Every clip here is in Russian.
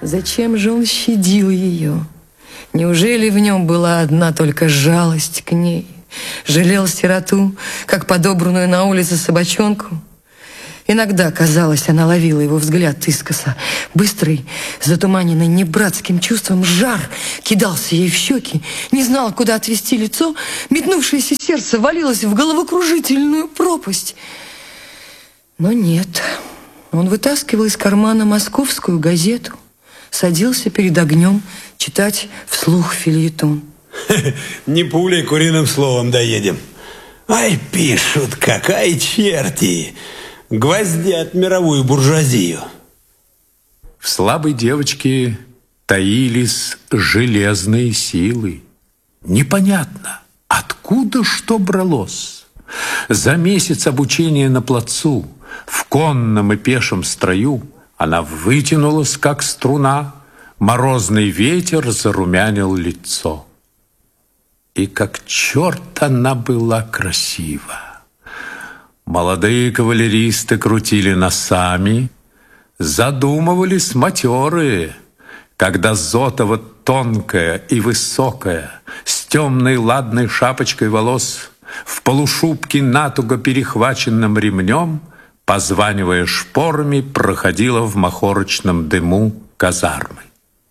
Зачем же он щадил ее? Неужели в нем была одна только жалость к ней? Жалел сироту, как подобранную на улице собачонку? Иногда, казалось, она ловила его взгляд искоса. Быстрый, затуманенный небратским чувством, жар кидался ей в щеки. Не знала, куда отвести лицо. Метнувшееся сердце валилось в головокружительную пропасть. Но нет. Он вытаскивал из кармана московскую газету, садился перед огнем читать вслух фельетон. Не пулей, куриным словом доедем. Ай, пишут, какая черти! Гвоздят мировую буржуазию. В слабой девочке таились железные силы. Непонятно, откуда что бралось. За месяц обучения на плацу, в конном и пешем строю, она вытянулась, как струна, морозный ветер зарумянил лицо. И как черт она была красива. Молодые кавалеристы крутили носами, задумывались матерые, когда Зотова тонкая и высокая, с темной ладной шапочкой волос, в полушубке натуго перехваченным ремнем, позванивая шпорами, проходила в махорочном дыму казармы.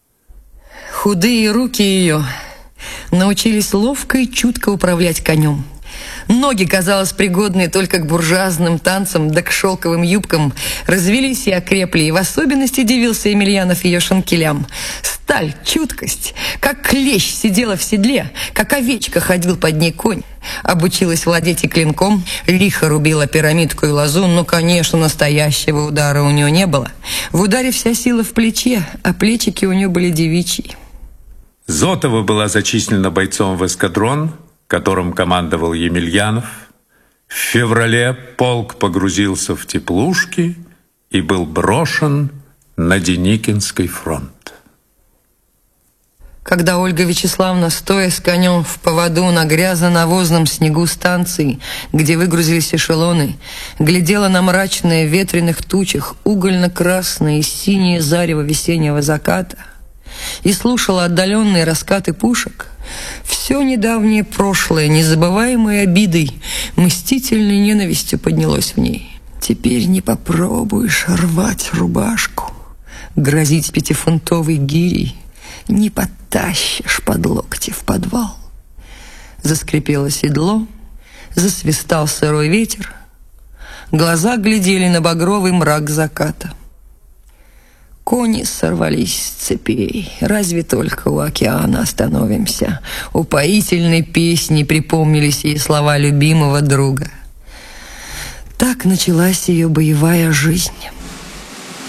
Худые руки ее научились ловко и чутко управлять конем. Ноги, казалось, пригодные только к буржуазным танцам да к шелковым юбкам, развелись и окрепли, и в особенности дивился Емельянов ее шанкелям. Сталь, чуткость, как клещ сидела в седле, как овечка ходил под ней конь. Обучилась владеть и клинком, лихо рубила пирамидку и лозу, но, конечно, настоящего удара у нее не было. В ударе вся сила в плече, а плечики у нее были девичьи. Зотова была зачислена бойцом в эскадрон, которым командовал Емельянов. В феврале полк погрузился в теплушки и был брошен на Деникинский фронт. Когда Ольга Вячеславовна, стоя с конем в поводу на грязно-навозном снегу станции, где выгрузились эшелоны, глядела на мрачные в ветреных тучах угольно-красное и синее зарево весеннего заката и слушала отдаленные раскаты пушек, все недавнее прошлое, незабываемой обидой, мстительной ненавистью поднялось в ней. Теперь не попробуешь рвать рубашку, грозить пятифунтовой гирей, не подтащишь под локти в подвал. Заскрипело седло, засвистал сырой ветер, глаза глядели на багровый мрак заката. Кони сорвались с цепей, разве только у океана остановимся. Упоительной песни припомнились ей слова любимого друга. Так началась ее боевая жизнь.